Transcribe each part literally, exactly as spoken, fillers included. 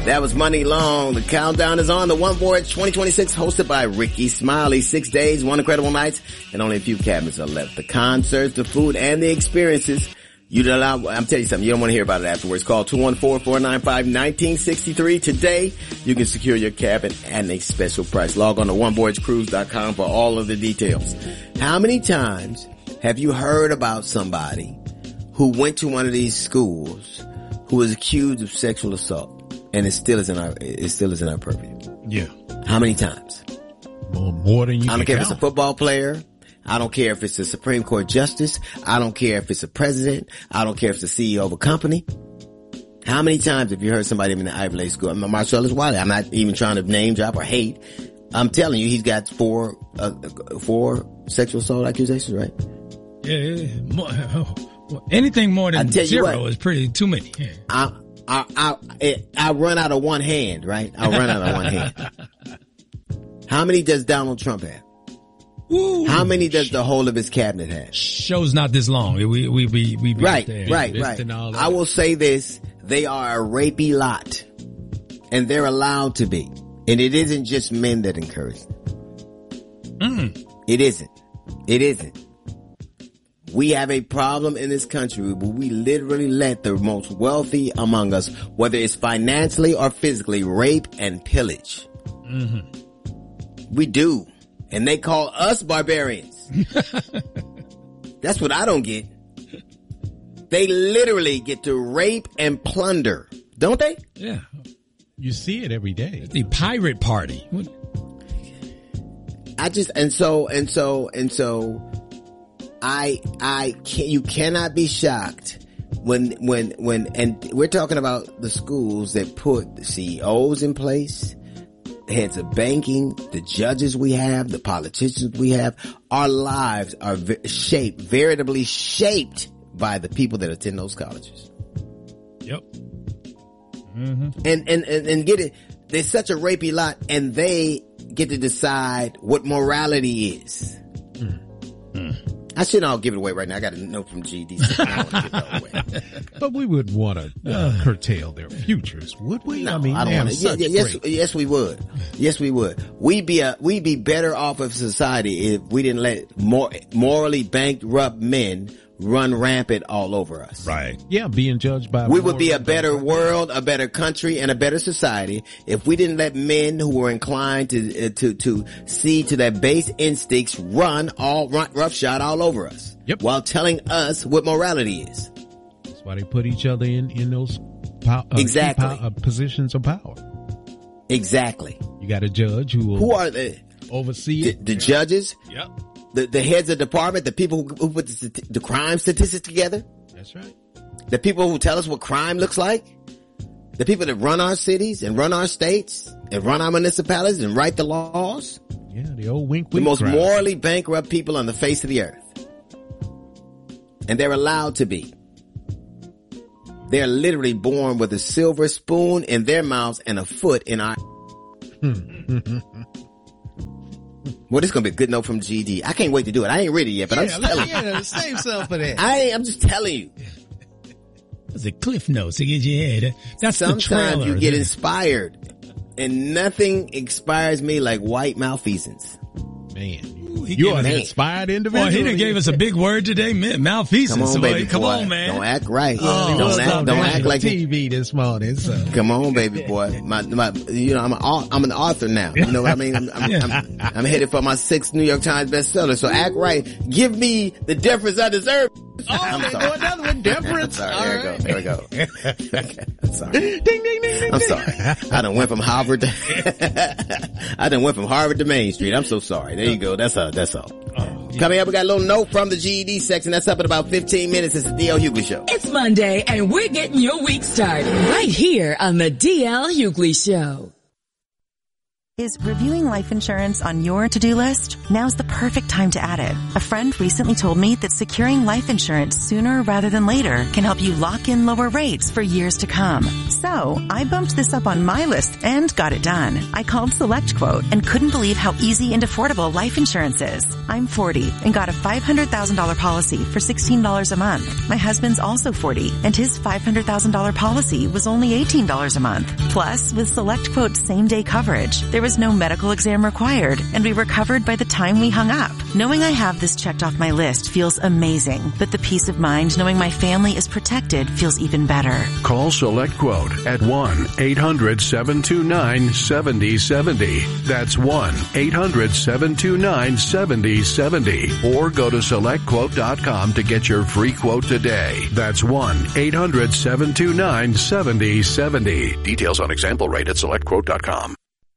That was Money Long. The countdown is on. The One Voyage twenty twenty-six, hosted by Ricky Smiley. Six days, one incredible nights, and only a few cabins are left. The concerts, the food, and the experiences. You don't allow, I'm telling you something, you don't want to hear about it afterwards. Call two one four, four nine five, one nine six three. Today, you can secure your cabin at a special price. Log on to one voyage cruise dot com for all of the details. How many times have you heard about somebody who went to one of these schools who was accused of sexual assault? And it still is in our, it still is in our purview. Yeah. How many times? More, more than you I don't can care count. if it's a football player. I don't care if it's a Supreme Court justice. I don't care if it's a president. I don't care if it's the C E O of a company. How many times have you heard somebody in the Ivy League school? I'm Marcellus Wiley. I'm not even trying to name drop or hate. I'm telling you, he's got four, uh, four sexual assault accusations, right? Yeah, yeah. More, anything more than zero is pretty too many. Yeah. I, I, I, I run out of one hand, right? I run out of one hand. How many does Donald Trump have? Ooh, How many does the whole of his cabinet have? Show's not this long. We, we, we, we, right, there. right, right. I will say this. They are a rapey lot. And they're allowed to be. And it isn't just men that encourage them. Mm. It isn't. It isn't. We have a problem in this country where we literally let the most wealthy among us, whether it's financially or physically, rape and pillage. Mm-hmm. We do. And they call us barbarians. That's what I don't get. They literally get to rape and plunder, don't they? Yeah. You see it every day. It's the pirate party. What? I just, and so, and so, and so, I, I can't, you cannot be shocked when, when, when, and we're talking about the schools that put the C E Os in place, heads of banking, the judges we have, the politicians we have. Our lives are v- shaped, veritably shaped by the people that attend those colleges. Yep. Mm-hmm. And, and, and, and get it, they're such a rapey lot, and they get to decide what morality is. Mm. Mm. I shouldn't all give it away right now. I got a note from G D. So I don't want to give it away. But we would want to uh, curtail their futures, would we? No, I mean, I don't want to. Yeah, yeah, yes, great. yes, we would. Yes, we would. We'd be a, we'd be better off as a society if we didn't let more morally bankrupt men run rampant all over us. Right. Yeah, being judged by. We would be a better world, a better country, and a better society if we didn't let men who were inclined to uh, to to see to their base instincts run all run, roughshod all over us. Yep. While telling us what morality is. That's why they put each other in in those pow- uh, exactly pow- uh, positions of power. Exactly. You got a judge who will who are the oversee the, it. the yep. judges. Yep. The, the heads of department, the people who, who put the, the crime statistics together. That's right. The people who tell us what crime looks like. The people that run our cities and run our states and run our municipalities and write the laws. Yeah, the old wink The wink most crowd. morally bankrupt people on the face of the earth. And they're allowed to be. They're literally born with a silver spoon in their mouths and a foot in our... Well, this is going to be a good note from G D. I can't wait to do it. I ain't ready yet, but yeah, I'm just telling you. Yeah, save some for that. I ain't, I'm just telling you. That's the cliff notes to get your head. That's Sometimes the trailer. you get inspired, and nothing inspires me like white malfeasance. Man, He you gave are us- an inspired individual. Boy, he done gave us a big word today, man. Malfeasance. Come on, So, baby come boy. on, man. Don't act right. Oh, don't what's act, up, don't man? act like T V this morning. So. Come on, baby boy. My, my, you know, I'm an, au- I'm an author now. You know what I mean? I'm, I'm, Yeah. I'm, I'm headed for my sixth New York Times bestseller. So act right. Give me the deference I deserve. Oh, I'm they sorry. go another one. Deference. Sorry, All there right. we go. There we go. Okay, I'm sorry. Ding, ding, ding, ding. I'm ding. sorry. I done went from Harvard to, I done went from Harvard to Main Street. I'm so sorry. There you go. That's all. That's all. Oh, yeah. Coming up, we got a little note from the G E D section. That's up in about fifteen minutes. It's the D L Hughley Show. It's Monday, and we're getting your week started right here on the D L Hughley Show. Is reviewing life insurance on your to-do list? Now's the perfect time to add it. A friend recently told me that securing life insurance sooner rather than later can help you lock in lower rates for years to come. So, I bumped this up on my list and got it done. I called SelectQuote and couldn't believe how easy and affordable life insurance is. I'm forty and got a five hundred thousand dollars policy for sixteen dollars a month. My husband's also forty and his five hundred thousand dollars policy was only eighteen dollars a month. Plus, with SelectQuote's same-day coverage, there was no medical exam required, and we were covered by the time we hung up. Knowing I have this checked off my list feels amazing, but the peace of mind knowing my family is protected feels even better. Call SelectQuote at one eight hundred seven two nine seven zero seven zero. That's one eight hundred seven two nine seven zero seven zero. Or go to select quote dot com to get your free quote today. That's one eight hundred seven two nine seven zero seven zero. Details on example rate at select quote dot com.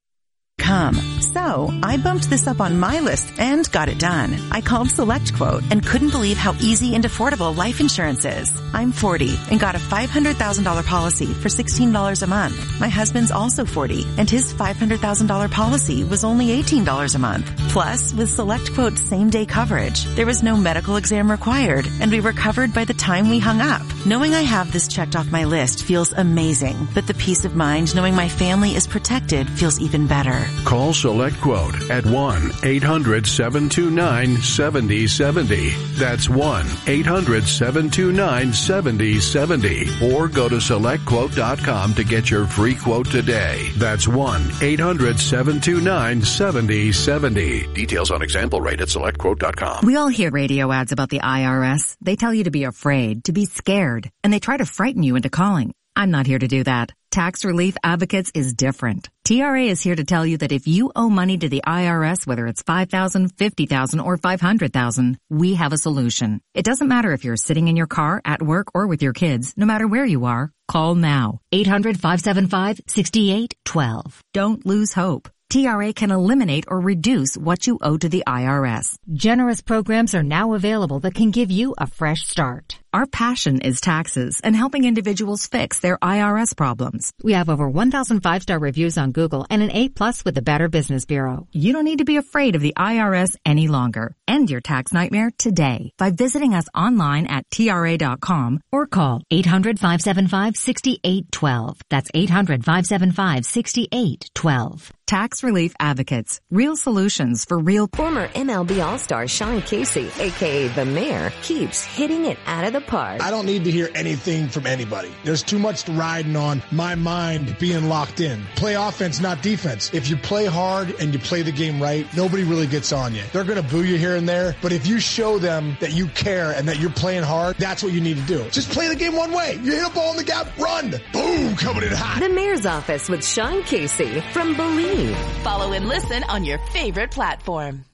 Come. So, I bumped this up on my list and got it done. I called SelectQuote and couldn't believe how easy and affordable life insurance is. I'm forty and got a five hundred thousand dollars policy for sixteen dollars a month. My husband's also forty and his five hundred thousand dollars policy was only eighteen dollars a month. Plus, with SelectQuote's same-day coverage, there was no medical exam required, and we were covered by the time we hung up. Knowing I have this checked off my list feels amazing, but the peace of mind knowing my family is protected feels even better. Call SelectQuote at one eight hundred seven two nine seven zero seven zero. That's one eight hundred seven two nine seven zero seven zero. Or go to select quote dot com to get your free quote today. That's one eight hundred seven two nine seven zero seven zero. Details on example rate at select quote dot com. We all hear radio ads about the I R S. They tell you to be afraid, to be scared, and they try to frighten you into calling. I'm not here to do that. Tax Relief Advocates is different. T R A is here to tell you that if you owe money to the I R S, whether it's five thousand dollars, fifty thousand dollars, or five hundred thousand dollars, we have a solution. It doesn't matter if you're sitting in your car, at work, or with your kids. No matter where you are, call now. eight hundred, five seven five, six eight one two. Don't lose hope. T R A can eliminate or reduce what you owe to the I R S. Generous programs are now available that can give you a fresh start. Our passion is taxes and helping individuals fix their I R S problems. We have over one thousand five-star reviews on Google and an A plus with the Better Business Bureau. You don't need to be afraid of the I R S any longer. End your tax nightmare today by visiting us online at T R A dot com or call eight hundred, five seven five, six eight one two. That's eight hundred, five seven five, six eight one two. Tax Relief Advocates. Real solutions for real. Former M L B All-Star Sean Casey, a k a. The Mayor, keeps hitting it out of the park. I don't need to hear anything from anybody. There's too much riding on my mind being locked in. Play offense, not defense. If you play hard and you play the game right, nobody really gets on you. They're going to boo you here and there, but if you show them that you care and that you're playing hard, that's what you need to do. Just play the game one way. You hit a ball in the gap, run. Boom, coming in hot. The Mayor's Office with Sean Casey from Believe. Follow and listen on your favorite platform.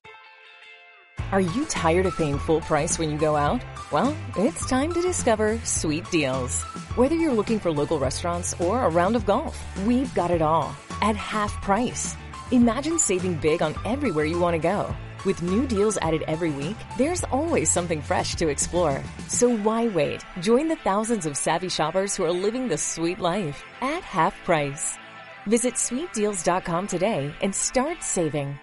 Are you tired of paying full price when you go out? Well, it's time to discover Sweet Deals. Whether you're looking for local restaurants or a round of golf, we've got it all at half price. Imagine saving big on everywhere you want to go. With new deals added every week, there's always something fresh to explore. So why wait? Join the thousands of savvy shoppers who are living the sweet life at half price. Visit sweet deals dot com today and start saving.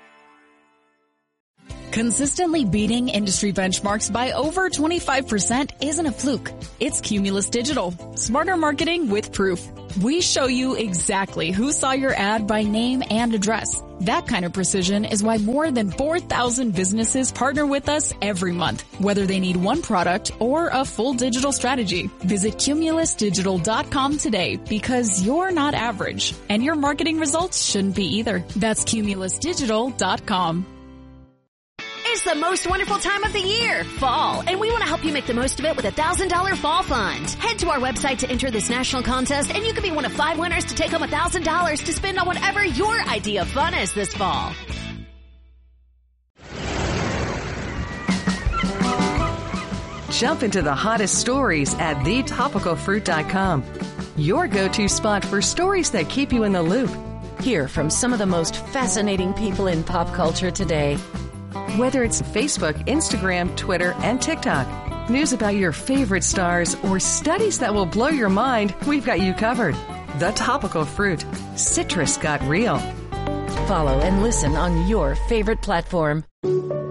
Consistently beating industry benchmarks by over twenty-five percent isn't a fluke. It's Cumulus Digital. Smarter marketing with proof. We show you exactly who saw your ad by name and address. That kind of precision is why more than four thousand businesses partner with us every month, whether they need one product or a full digital strategy. Visit cumulus digital dot com today because you're not average and your marketing results shouldn't be either. That's cumulus digital dot com. It's the most wonderful time of the year, fall, and we want to help you make the most of it with a one thousand dollars fall fund. Head to our website to enter this national contest, and you can be one of five winners to take home one thousand dollars to spend on whatever your idea of fun is this fall. Jump into the hottest stories at the topical fruit dot com. Your go-to spot for stories that keep you in the loop. Hear from some of the most fascinating people in pop culture today. Whether it's Facebook, Instagram, Twitter, and TikTok, news about your favorite stars, or studies that will blow your mind, we've got you covered. The Topical Fruit. Citrus got real. Follow and listen on your favorite platform.